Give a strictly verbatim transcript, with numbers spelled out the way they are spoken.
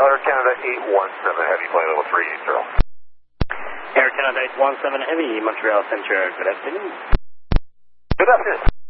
Air Canada eight one seven Heavy, flight level three eight zero. Air Canada eight one seven Heavy, Montreal Center, good afternoon. Good afternoon.